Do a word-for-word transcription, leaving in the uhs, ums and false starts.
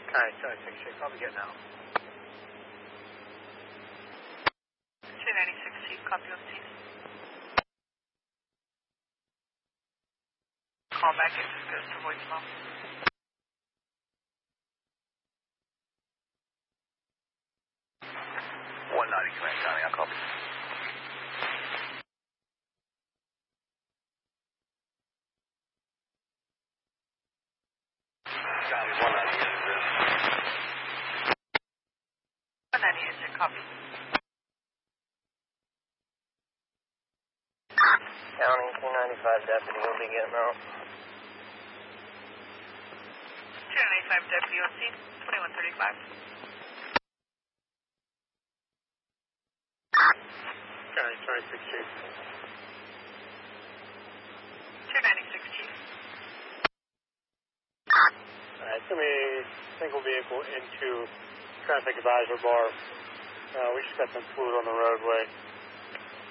Alright, two ninety-six, Chief. Probably getting out. two ninety-six, Chief. Copy on scene. Call back if this goes to voicemail. one ninety, Command County, I'll copy. County, one ninety is this. one ninety is your copy. County, two ninety-five deputy will be getting out. two ninety-five deputy on scene, twenty-one thirty-five. Alright, two ninety-six, Chief. two ninety-six, Chief. Alright, it's going to be single vehicle into traffic advisor bar. Uh, we just got some fluid on the roadway.